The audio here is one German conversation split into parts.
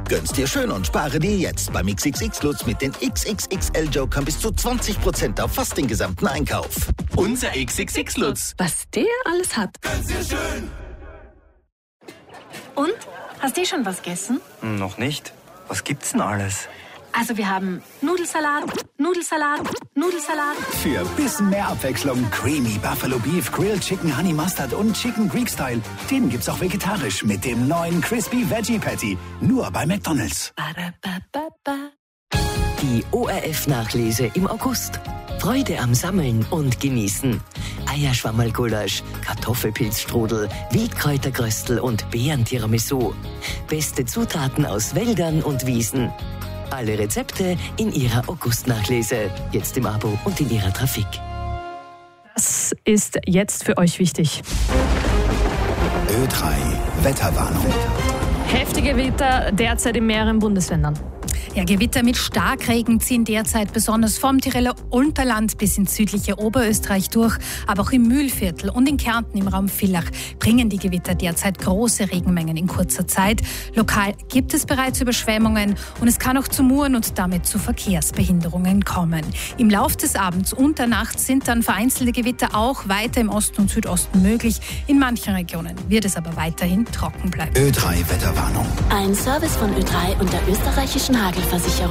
Gönn's dir schön und spare dir jetzt beim XXX-Lutz mit den XXXL-Jokern bis zu 20% auf fast den gesamten Einkauf. Unser XXX-Lutz. Was der alles hat. Gönn's dir schön. Und? Hast du schon was gegessen? Noch nicht. Was gibt's denn alles? Also wir haben Nudelsalat, Für ein bisschen mehr Abwechslung Creamy Buffalo Beef, Grilled Chicken Honey Mustard und Chicken Greek Style. Den gibt's auch vegetarisch mit dem neuen Crispy Veggie Patty. Nur bei McDonald's. Die ORF-Nachlese im August. Freude am Sammeln und Genießen. Eierschwammerlgulasch, Kartoffelpilzstrudel, Wildkräuterkröstel und Beeren-Tiramisu. Beste Zutaten aus Wäldern und Wiesen. Alle Rezepte in Ihrer August-Nachlese. Jetzt im Abo und in Ihrer Trafik. Das ist jetzt für euch wichtig. Ö3 Wetterwarnung. Heftige Gewitter derzeit in mehreren Bundesländern. Ja, Gewitter mit Starkregen ziehen derzeit besonders vom Tiroler Unterland bis ins südliche Oberösterreich durch. Aber auch im Mühlviertel und in Kärnten im Raum Villach bringen die Gewitter derzeit große Regenmengen in kurzer Zeit. Lokal gibt es bereits Überschwemmungen und es kann auch zu Muren und damit zu Verkehrsbehinderungen kommen. Im Lauf des Abends und der Nacht sind dann vereinzelte Gewitter auch weiter im Osten und Südosten möglich. In manchen Regionen wird es aber weiterhin trocken bleiben. Ö3 Wetterwarnung. Ein Service von Ö3 und der österreichischen Hagelversicherung.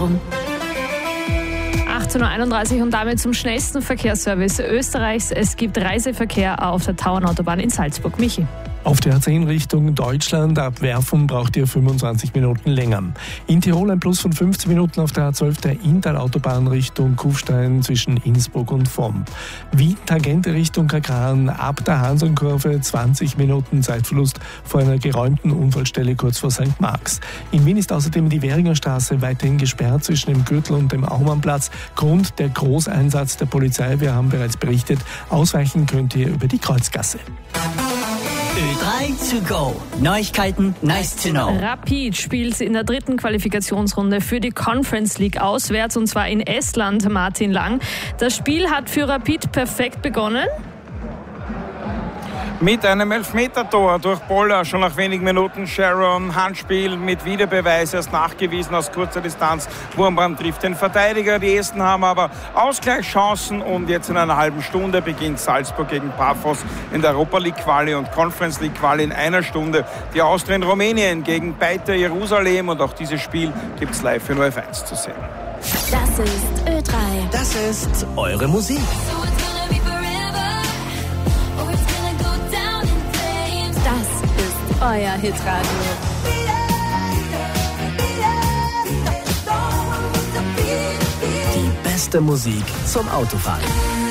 18.31 Uhr und damit zum schnellsten Verkehrsservice Österreichs. Es gibt Reiseverkehr auf der Tauernautobahn in Salzburg. Michi. Auf der A10 Richtung Deutschland ab Werfen braucht ihr 25 Minuten länger. In Tirol ein Plus von 15 Minuten auf der A12 der Inntal-Autobahn Richtung Kufstein zwischen Innsbruck und Vomm. Wien Tangente Richtung Krakran ab der Hansonkurve 20 Minuten Zeitverlust vor einer geräumten Unfallstelle kurz vor St. Marx. In Wien ist außerdem die Währinger Straße weiterhin gesperrt zwischen dem Gürtel und dem Aumannplatz. Grund der Großeinsatz der Polizei. Wir haben bereits berichtet, ausweichen könnt ihr über die Kreuzgasse. Ö3 to go. Neuigkeiten, nice to know. Rapid spielt in der dritten Qualifikationsrunde für die Conference League auswärts und zwar in Estland, Martin Lang. Das Spiel hat für Rapid perfekt begonnen. Mit einem Elfmetertor durch Boller schon nach wenigen Minuten. Sharon, Handspiel mit Videobeweis, erst nachgewiesen aus kurzer Distanz. Wurmbrand trifft den Verteidiger. Die Esten haben aber Ausgleichschancen und jetzt in einer halben Stunde beginnt Salzburg gegen Paphos in der Europa League Quali und Conference League Quali in einer Stunde. Die Austria in Rumänien gegen Beitar Jerusalem und auch dieses Spiel gibt es live für ORF1 zu sehen. Das ist Ö3. Das ist eure Musik. Das ist euer Hitradio. Die beste Musik zum Autofahren.